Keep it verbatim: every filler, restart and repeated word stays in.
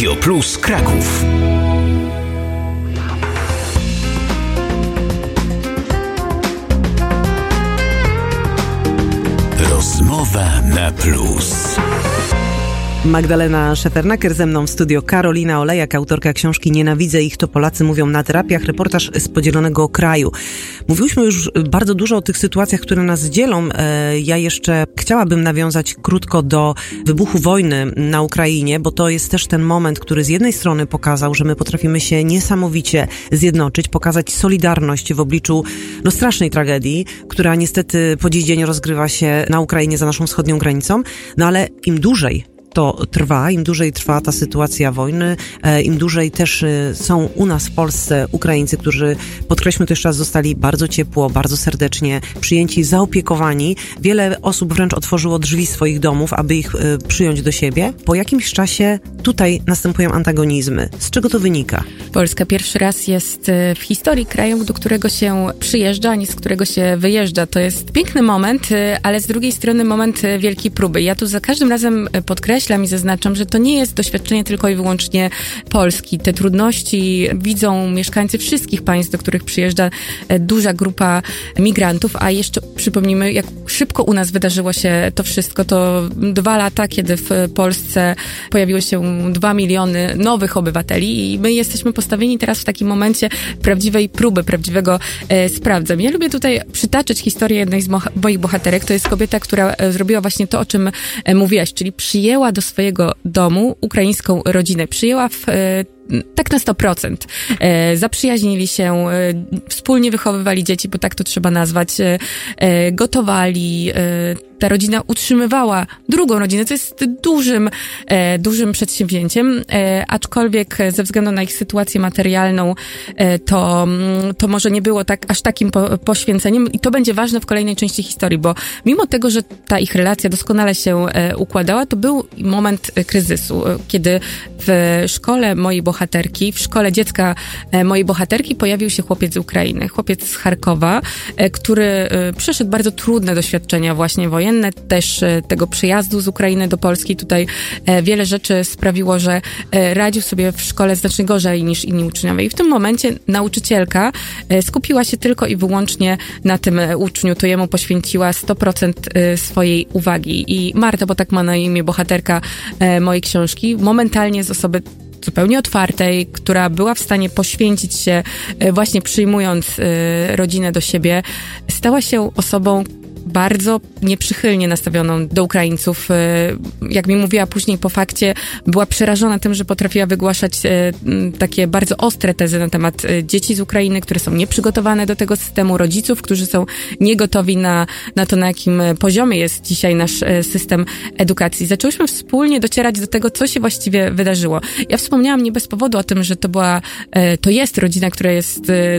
Radio Plus Kraków. Rozmowa na plus. Magdalena Szefernaker, ze mną w studio Karolina Olejak, autorka książki Nienawidzę ich, to Polacy mówią na terapiach, reportaż z podzielonego kraju. Mówiłyśmy już bardzo dużo o tych sytuacjach, które nas dzielą. Ja jeszcze chciałabym nawiązać krótko do wybuchu wojny na Ukrainie, bo to jest też ten moment, który z jednej strony pokazał, że my potrafimy się niesamowicie zjednoczyć, pokazać solidarność w obliczu no, strasznej tragedii, która niestety po dziś dzień rozgrywa się na Ukrainie za naszą wschodnią granicą, no ale im dłużej to trwa, im dłużej trwa ta sytuacja wojny, im dłużej też są u nas w Polsce Ukraińcy, którzy, podkreślmy to jeszcze raz, zostali bardzo ciepło, bardzo serdecznie przyjęci, zaopiekowani. Wiele osób wręcz otworzyło drzwi swoich domów, aby ich przyjąć do siebie. Po jakimś czasie tutaj następują antagonizmy. Z czego to wynika? Polska pierwszy raz jest w historii kraju, do którego się przyjeżdża, a nie z którego się wyjeżdża. To jest piękny moment, ale z drugiej strony moment wielkiej próby. Ja tu za każdym razem podkreślam i zaznaczam, że to nie jest doświadczenie tylko i wyłącznie Polski. Te trudności widzą mieszkańcy wszystkich państw, do których przyjeżdża duża grupa migrantów, a jeszcze przypomnijmy, jak szybko u nas wydarzyło się to wszystko. To dwa lata, kiedy w Polsce pojawiło się dwa miliony nowych obywateli i my jesteśmy postawieni teraz w takim momencie prawdziwej próby, prawdziwego e, sprawdzam. Ja lubię tutaj przytaczać historię jednej z mo- moich bohaterek. To jest kobieta, która e, zrobiła właśnie to, o czym e, mówiłaś, czyli przyjęła do swojego domu ukraińską rodzinę. Przyjęła w e, tak na sto procent. E, zaprzyjaźnili się, e, wspólnie wychowywali dzieci, bo tak to trzeba nazwać, e, e, gotowali, e, ta rodzina utrzymywała drugą rodzinę, co jest dużym, e, dużym przedsięwzięciem, e, aczkolwiek ze względu na ich sytuację materialną e, to, to może nie było tak aż takim po, poświęceniem i to będzie ważne w kolejnej części historii, bo mimo tego, że ta ich relacja doskonale się e, układała, to był moment e, kryzysu, e, kiedy w szkole mojej bohaterki, w szkole dziecka e, mojej bohaterki pojawił się chłopiec z Ukrainy, chłopiec z Charkowa, e, który e, przeszedł bardzo trudne doświadczenia właśnie wojenne, też tego przyjazdu z Ukrainy do Polski. Tutaj e, wiele rzeczy sprawiło, że e, radził sobie w szkole znacznie gorzej niż inni uczniowie. I w tym momencie nauczycielka e, skupiła się tylko i wyłącznie na tym e, uczniu. To jemu poświęciła sto procent e, swojej uwagi. I Marta, bo tak ma na imię bohaterka e, mojej książki, momentalnie z osoby zupełnie otwartej, która była w stanie poświęcić się e, właśnie przyjmując e, rodzinę do siebie, stała się osobą bardzo nieprzychylnie nastawioną do Ukraińców. Jak mi mówiła później po fakcie, była przerażona tym, że potrafiła wygłaszać takie bardzo ostre tezy na temat dzieci z Ukrainy, które są nieprzygotowane do tego systemu, rodziców, którzy są niegotowi na, na to, na jakim poziomie jest dzisiaj nasz system edukacji. Zaczęłyśmy wspólnie docierać do tego, co się właściwie wydarzyło. Ja wspomniałam nie bez powodu o tym, że to była, to jest rodzina, która jest